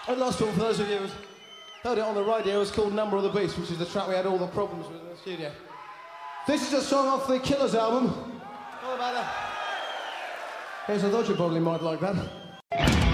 And last one, for those of you who heard it on the radio, it's called Number of the Beast, which is the track we had all the problems with in the studio. This is a song off the Killers album. All about that. Here's, I thought you probably might like that.